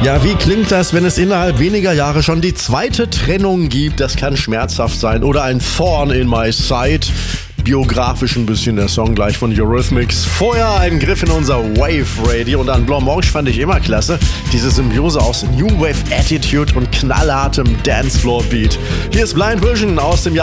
Ja, wie klingt das, wenn es innerhalb weniger Jahre schon die zweite Trennung gibt? Das kann schmerzhaft sein. Oder ein Thorn in my side. Biografisch ein bisschen der Song gleich von Eurythmics. Vorher ein Griff in unser Wave Radio und an Blancmange fand ich immer klasse. Diese Symbiose aus New Wave Attitude und knallhartem Dancefloor Beat. Hier ist Blind Vision aus dem Jahr